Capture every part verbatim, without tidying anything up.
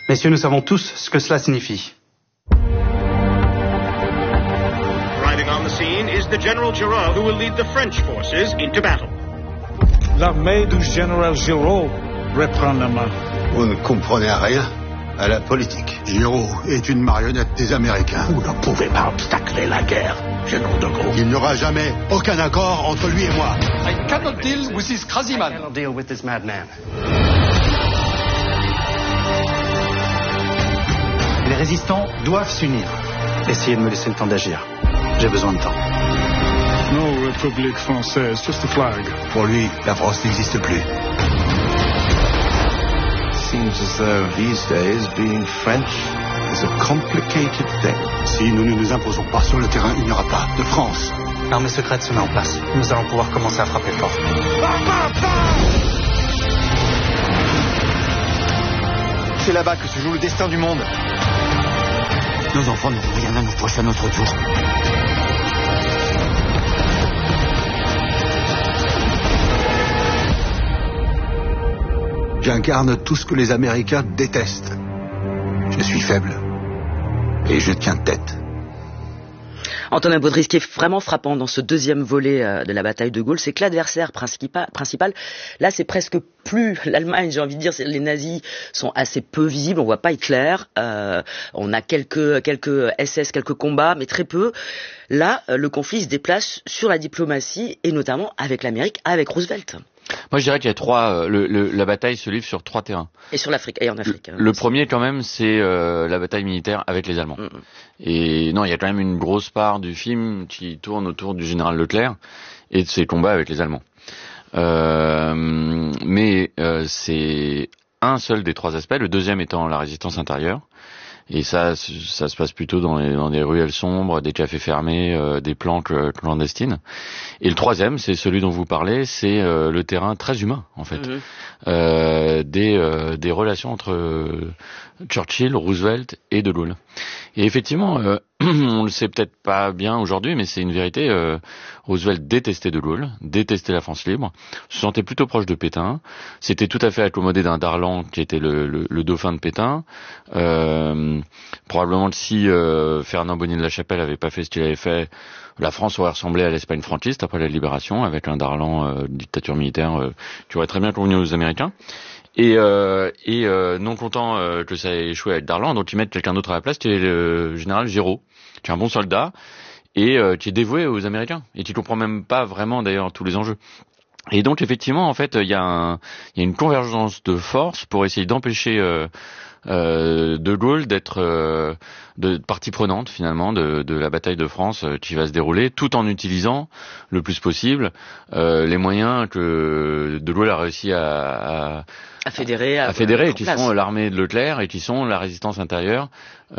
Messieurs, nous savons tous ce que cela signifie. Arriving on the scene is the General Giraud, who will lead the French forces into battle. L'armée du général Giraud reprend la main. Vous ne comprenez rien à la politique. Giraud est une marionnette des Américains. Vous ne pouvez pas obstacler la guerre, général de Gaulle. Il n'y aura jamais aucun accord entre lui et moi. I cannot deal with this crazy man. I cannot deal with this madman. Les résistants doivent s'unir. Essayez de me laisser le temps d'agir. J'ai besoin de temps. No République française, just a flag. Pour lui, la France n'existe plus. Seems as though these days being French is a complicated thing. Si nous ne nous imposons pas sur le terrain, il n'y aura pas de France. L'armée secrète se met en place. Nous allons pouvoir commencer à frapper fort. C'est là-bas que se joue le destin du monde. Nos enfants n'auront rien à nous pousser à notre tour. J'incarne tout ce que les Américains détestent. Je suis faible. Et je tiens tête. Antonin Baudry, ce qui est vraiment frappant dans ce deuxième volet euh, de la bataille de Gaulle, c'est que l'adversaire principal, principal là, c'est presque plus l'Allemagne, j'ai envie de dire, les nazis sont assez peu visibles, on voit pas Hitler, euh, on a quelques, quelques S S, quelques combats, mais très peu. Là, euh, le conflit se déplace sur la diplomatie, et notamment avec l'Amérique, avec Roosevelt. Moi, je dirais qu'il y a trois. Le, le, la bataille se livre sur trois terrains. Et sur l'Afrique, et en Afrique. Le, le premier, quand même, c'est euh, la bataille militaire avec les Allemands. Mm-hmm. Et non, il y a quand même une grosse part du film qui tourne autour du général Leclerc et de ses combats avec les Allemands. Euh, mais euh, c'est un seul des trois aspects. Le deuxième étant la résistance intérieure. Et ça, ça se passe plutôt dans, les, dans des ruelles sombres, des cafés fermés, euh, des planques clandestines. Et le troisième, c'est celui dont vous parlez, c'est euh, le terrain très humain, en fait. Mmh. Euh, des, euh, des relations entre euh, Churchill, Roosevelt et De Gaulle. Et effectivement, euh, on le sait peut-être pas bien aujourd'hui, mais c'est une vérité. Euh, Roosevelt détestait De Gaulle, détestait la France libre, se sentait plutôt proche de Pétain. C'était tout à fait accommodé d'un Darlan qui était le, le, le dauphin de Pétain. Euh, probablement que si euh, Fernand Bonnier de la Chapelle avait pas fait ce qu'il avait fait, la France aurait ressemblé à l'Espagne franquiste après la libération, avec un Darlan euh, dictature militaire euh, qui aurait très bien convenu aux Américains. Et, euh, et euh, non content euh, que ça ait échoué avec Darlan, donc ils mettent quelqu'un d'autre à la place, qui est le général Giraud, qui est un bon soldat et euh, qui est dévoué aux Américains et qui comprend même pas vraiment d'ailleurs tous les enjeux. Et donc effectivement, en fait, il y a un, il y a une convergence de forces pour essayer d'empêcher euh, euh, De Gaulle d'être euh, de partie prenante finalement de, de la bataille de France euh, qui va se dérouler, tout en utilisant le plus possible euh, les moyens que De Gaulle a réussi à, à à fédérer, à, à fédérer, qui place. sont l'armée de Leclerc et qui sont la résistance intérieure,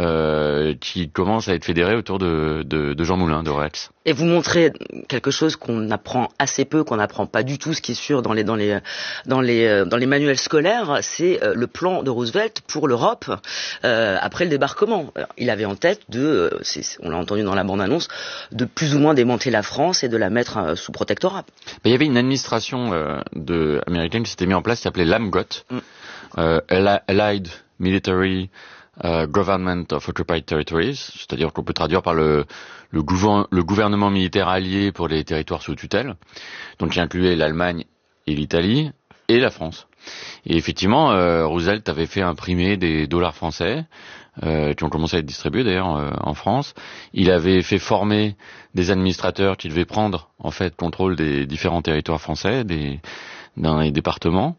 euh, qui commence à être fédérée autour de, de, de Jean Moulin, de Retz. Et vous montrez quelque chose qu'on apprend assez peu, qu'on n'apprend pas du tout, ce qui est sûr dans les dans les dans les dans les manuels scolaires, c'est le plan de Roosevelt pour l'Europe euh, après le débarquement. Alors, il avait en tête de, c'est, on l'a entendu dans la bande-annonce, de plus ou moins démanteler la France et de la mettre euh, sous protectorat. Ben, il y avait une administration euh, de américaine qui s'était mise en place, qui s'appelait l'AMGOT, mm. euh, Allied Military Uh, Government of Occupied Territories, c'est-à-dire qu'on peut traduire par le, le, gouver- le gouvernement militaire allié pour les territoires sous tutelle, donc qui incluait l'Allemagne et l'Italie et la France. Et effectivement, euh, Roosevelt avait fait imprimer des dollars français, euh, qui ont commencé à être distribués d'ailleurs euh, en France. Il avait fait former des administrateurs qui devaient prendre en fait contrôle des différents territoires français, des, dans les départements.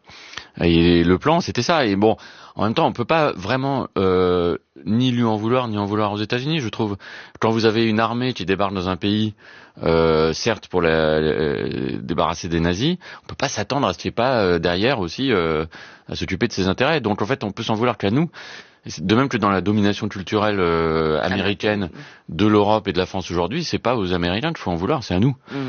Et le plan, c'était ça. Et bon, en même temps, on peut pas vraiment euh, ni lui en vouloir, ni en vouloir aux États-Unis, je trouve. Quand vous avez une armée qui débarque dans un pays, euh, certes pour la, la, débarrasser des nazis, on peut pas s'attendre à ce qu'il n'y ait pas euh, derrière aussi euh, à s'occuper de ses intérêts. Donc en fait, on peut s'en vouloir qu'à nous. De même que dans la domination culturelle euh, américaine de l'Europe et de la France aujourd'hui, c'est pas aux Américains qu'il faut en vouloir, c'est à nous. Mmh.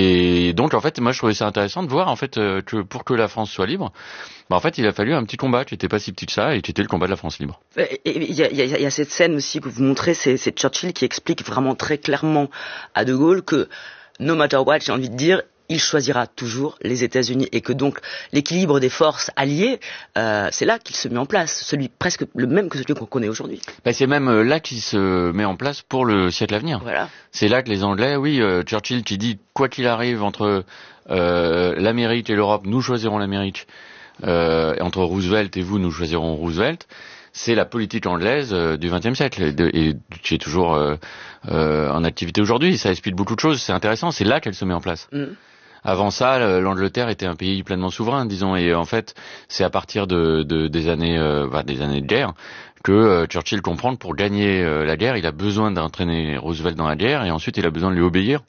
Et donc en fait, moi je trouvais ça intéressant de voir en fait euh, que pour que la France soit libre, bah en fait il a fallu un petit combat qui était pas si petit que ça et qui était le combat de la France libre. Et il y a, y, a, y a cette scène aussi que vous montrez, c'est, c'est Churchill qui explique vraiment très clairement à De Gaulle que no matter what, j'ai envie de dire, il choisira toujours les États-Unis et que donc l'équilibre des forces alliées, euh, c'est là qu'il se met en place, celui presque le même que celui qu'on connaît aujourd'hui. Ben, c'est même là qu'il se met en place pour le siècle à venir. Voilà. C'est là que les Anglais, oui, euh, Churchill qui dit quoi qu'il arrive entre euh, l'Amérique et l'Europe, nous choisirons l'Amérique. Euh, entre Roosevelt et vous, nous choisirons Roosevelt. C'est la politique anglaise euh, du vingtième siècle et, de, et qui est toujours euh, euh, en activité aujourd'hui. Ça explique beaucoup de choses. C'est intéressant. C'est là qu'elle se met en place. Mm. Avant ça, l'Angleterre était un pays pleinement souverain, disons. Et en fait, c'est à partir de, de des années, euh, bah, des années de guerre que euh, Churchill comprend que pour gagner euh, la guerre, il a besoin d'entraîner Roosevelt dans la guerre et ensuite il a besoin de lui obéir.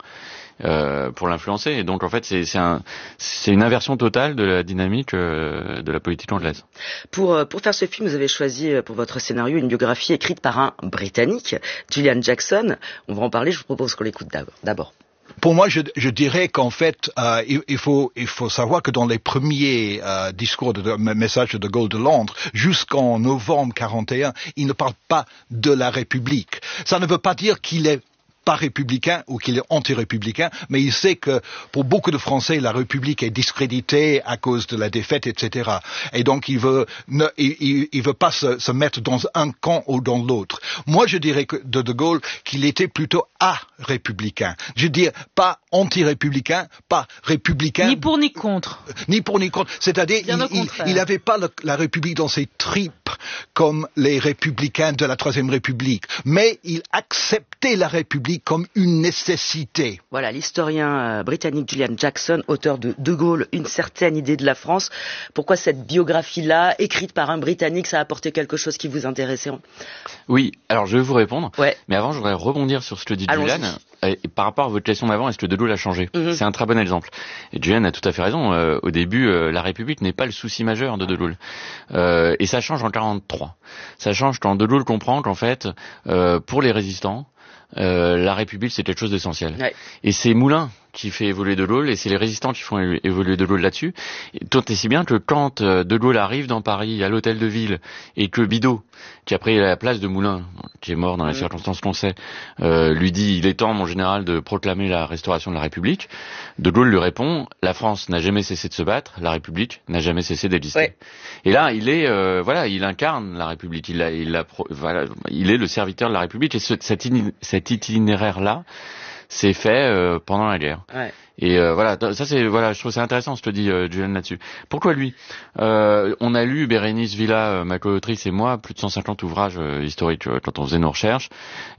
Euh, pour l'influencer. Et donc, en fait, c'est, c'est, un, c'est une inversion totale de la dynamique euh, de la politique anglaise. Pour, euh, pour faire ce film, vous avez choisi euh, pour votre scénario une biographie écrite par un Britannique, Julian Jackson. On va en parler, je vous propose qu'on l'écoute d'abord. d'abord. Pour moi, je, je dirais qu'en fait, euh, il, il, faut, il faut savoir que dans les premiers euh, discours de, de message de De Gaulle de Londres, jusqu'en novembre quarante et un, il ne parle pas de la République. Ça ne veut pas dire qu'il est pas républicain ou qu'il est anti-républicain, mais il sait que pour beaucoup de Français, la République est discréditée à cause de la défaite, et cetera. Et donc, il veut, ne, il, il, il veut pas se, se mettre dans un camp ou dans l'autre. Moi, je dirais que de De Gaulle qu'il était plutôt a-républicain. Je veux dire, pas anti-républicain, pas républicain. Ni pour ni contre. Ni pour ni contre. C'est-à-dire, il n'avait pas le, la République dans ses tripes comme les républicains de la Troisième République, mais il acceptait la République comme une nécessité. Voilà, l'historien euh, britannique Julian Jackson, auteur de De Gaulle, une certaine idée de la France. Pourquoi cette biographie-là, écrite par un Britannique, ça a apporté quelque chose qui vous intéressait? Oui, alors je vais vous répondre, ouais. mais avant je voudrais rebondir sur ce que dit Allons-y. Julian. Et par rapport à votre question d'avant, est-ce que De Gaulle a changé? mm-hmm. C'est un très bon exemple. Et Julian a tout à fait raison. Euh, au début, euh, la République n'est pas le souci majeur de De Gaulle. Euh, et ça change en quarante-trois. Ça change quand De Gaulle comprend qu'en fait, euh, pour les résistants, euh, la République c'est quelque chose d'essentiel. Ouais. Et c'est Moulin qui fait évoluer De Gaulle, et c'est les résistants qui font évoluer De Gaulle là-dessus. Et tant et si bien que quand euh, De Gaulle arrive dans Paris, à l'hôtel de ville, et que Bidault, qui a pris la place de Moulin, qui est mort dans les mmh. circonstances qu'on sait, euh, lui dit « il est temps, mon général, de proclamer la restauration de la République », De Gaulle lui répond « la France n'a jamais cessé de se battre, la République n'a jamais cessé d'exister ouais. ». Et là, il est, euh, voilà, il incarne la République, il, a, il, a, voilà, il est le serviteur de la République, et ce, cet, in, cet itinéraire-là, c'est fait euh, pendant la guerre. Ouais. Et euh, voilà, ça c'est voilà, je trouve c'est intéressant ce que dit euh, Julian là-dessus. Pourquoi lui euh, On a lu Bérénice Villa, euh, ma co-autrice et moi, plus de cent cinquante ouvrages euh, historiques euh, quand on faisait nos recherches,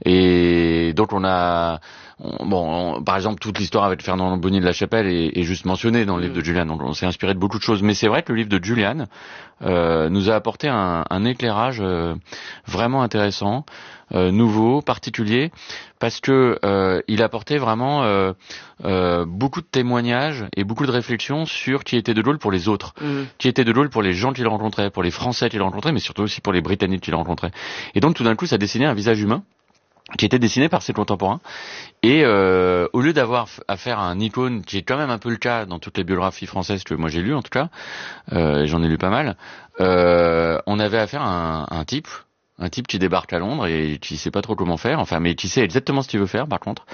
et donc on a on, bon, on, par exemple toute l'histoire avec Fernand Bonnier de la Chapelle est, est juste mentionnée dans le livre de Julian. Donc on s'est inspiré de beaucoup de choses, mais c'est vrai que le livre de Julian euh, nous a apporté un, un éclairage euh, vraiment intéressant. Euh, nouveau, particulier, parce que euh, il apportait vraiment euh, euh, beaucoup de témoignages et beaucoup de réflexions sur qui était De Gaulle pour les autres, mmh. qui était De Gaulle pour les gens qu'il rencontrait, pour les Français qu'il rencontrait, mais surtout aussi pour les Britanniques qu'il rencontrait. Et donc tout d'un coup, ça dessinait un visage humain qui était dessiné par ses contemporains. Et euh, au lieu d'avoir affaire à un icône, qui est quand même un peu le cas dans toutes les biographies françaises que moi j'ai lues en tout cas, euh, j'en ai lu pas mal, euh, on avait affaire à un, à un type Un type qui débarque à Londres et qui sait pas trop comment faire, enfin, mais qui sait exactement ce qu'il veut faire, par contre.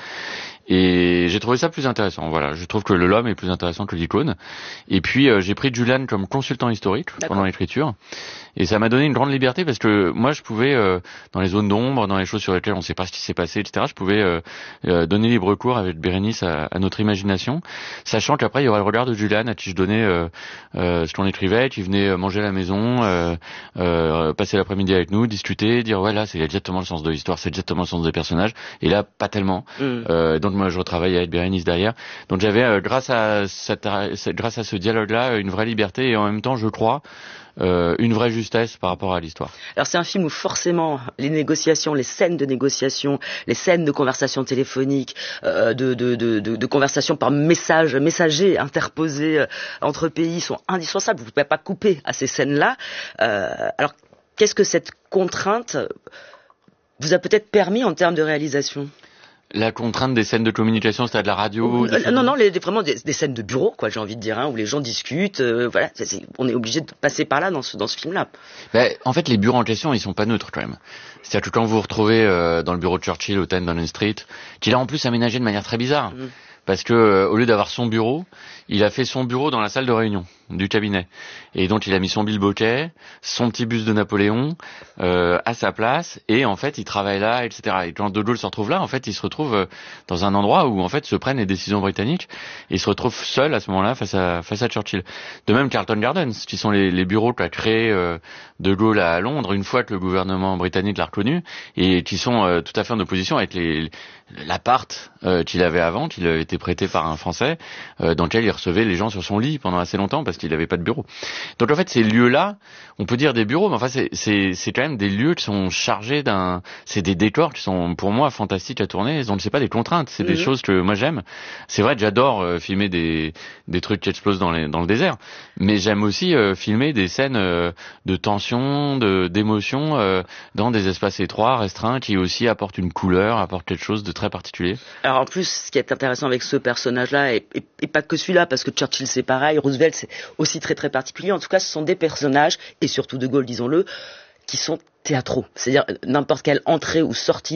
Et j'ai trouvé ça plus intéressant. Voilà, je trouve que le l'homme est plus intéressant que l'icône. Et puis euh, j'ai pris Julian comme consultant historique D'accord. pendant l'écriture, et ça m'a donné une grande liberté parce que moi je pouvais euh, dans les zones d'ombre, dans les choses sur lesquelles on ne sait pas ce qui s'est passé, et cetera. Je pouvais euh, euh, donner libre cours avec Bérénice à, à notre imagination, sachant qu'après il y aurait le regard de Julian à qui je donnais euh, euh, ce qu'on écrivait, qui venait manger à la maison, euh, euh, passer l'après-midi avec nous, discuter, dire ouais là c'est exactement le sens de l'histoire, c'est exactement le sens des personnages. Et là pas tellement. Mmh. Euh, donc moi je retravaillais avec Bérénice derrière. Donc j'avais euh, grâce à cette, grâce à ce dialogue-là une vraie liberté et en même temps je crois Euh, une vraie justesse par rapport à l'histoire. Alors c'est un film où forcément les négociations, les scènes de négociation, les scènes de conversation téléphonique, euh, de, de, de, de, de conversation par message, messager interposé euh, entre pays sont indispensables. Vous ne pouvez pas couper à ces scènes-là. Euh, alors qu'est-ce que cette contrainte vous a peut-être permis en termes de réalisation ? La contrainte des scènes de communication, c'est-à-dire de la radio. Euh, non, non, les, vraiment des, des scènes de bureau, quoi. J'ai envie de dire, hein, où les gens discutent. Euh, voilà, c'est, c'est, on est obligé de passer par là dans ce dans ce film-là. Ben, en fait, les bureaux en question, ils sont pas neutres quand même. C'est-à-dire que quand vous vous retrouvez euh, dans le bureau de Churchill au ten Downing Street, qu'il a en plus aménagé de manière très bizarre. Mmh. parce que euh, au lieu d'avoir son bureau, il a fait son bureau dans la salle de réunion du cabinet. Et donc il a mis son bilboquet, son petit buste de Napoléon euh, à sa place, et en fait il travaille là, et cetera. Et quand De Gaulle se retrouve là, en fait il se retrouve euh, dans un endroit où en fait se prennent les décisions britanniques, et il se retrouve seul à ce moment-là face à face à Churchill. De même Carlton Gardens, qui sont les, les bureaux qu'a créé euh, De Gaulle à Londres une fois que le gouvernement britannique l'a reconnu, et qui sont euh, tout à fait en opposition avec les l'appart euh, qu'il avait avant, qu'il avait été prêté par un Français, euh, dans lequel il recevait les gens sur son lit pendant assez longtemps parce qu'il n'avait pas de bureau. Donc en fait, ces lieux-là, on peut dire des bureaux, mais enfin c'est c'est c'est quand même des lieux qui sont chargés d'un, c'est des décors qui sont pour moi fantastiques à tourner. Donc c'est pas des contraintes, c'est mmh. des choses que moi j'aime. C'est vrai que j'adore euh, filmer des des trucs qui explosent dans les dans le désert, mais j'aime aussi euh, filmer des scènes euh, de tension, de d'émotion euh, dans des espaces étroits, restreints, qui aussi apportent une couleur, apportent quelque chose de très particulier. Alors en plus, ce qui est intéressant avec ce personnage-là, et, et, et pas que celui-là, parce que Churchill c'est pareil, Roosevelt c'est aussi très très particulier, en tout cas ce sont des personnages, et surtout De Gaulle disons-le, qui sont théâtraux. C'est-à-dire n'importe quelle entrée ou sortie